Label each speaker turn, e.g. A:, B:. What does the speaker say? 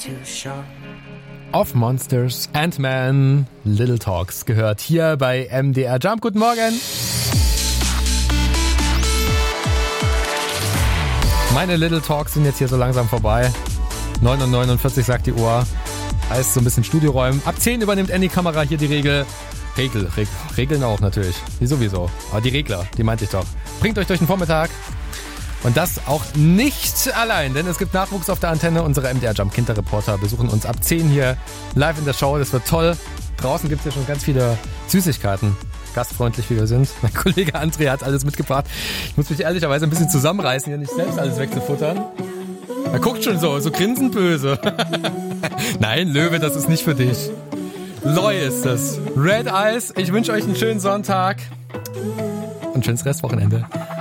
A: Of Monsters, Ant-Man, Little Talks gehört hier bei MDR Jump. Guten Morgen. Meine Little Talks sind jetzt hier so langsam vorbei. 9:49 Uhr sagt die Uhr. Heißt so ein bisschen Studioräumen. Ab 10 übernimmt Andy Kamera hier die Regeln auch natürlich. Die sowieso. Aber die Regler, die meinte ich doch. Bringt euch durch den Vormittag. Und das auch nicht allein, denn es gibt Nachwuchs auf der Antenne. Unsere MDR Jump Kinderreporter besuchen uns ab 10 hier live in der Show. Das wird toll. Draußen gibt es ja schon ganz viele Süßigkeiten. Gastfreundlich wie wir sind. Mein Kollege André hat alles mitgebracht. Ich muss mich ehrlicherweise ein bisschen zusammenreißen, hier nicht selbst alles wegzufuttern. Er guckt schon so grinsend böse. Nein, Löwe, das ist nicht für dich. Loy ist es. Red Eyes. Ich wünsche euch einen schönen Sonntag und ein schönes Restwochenende.